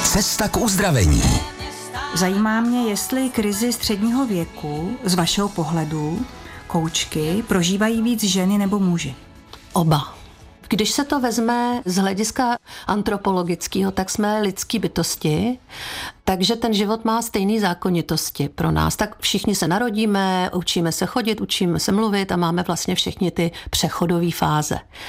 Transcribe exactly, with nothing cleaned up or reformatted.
Cesta k uzdravení. Zajímá mě, jestli krizi středního věku z vašeho pohledu koučky prožívají víc ženy nebo muži. Oba. Když se to vezme z hlediska antropologického, tak jsme lidský bytosti, takže ten život má stejné zákonitosti pro nás. Tak všichni se narodíme, učíme se chodit, učíme se mluvit a máme vlastně všechny ty přechodové fáze.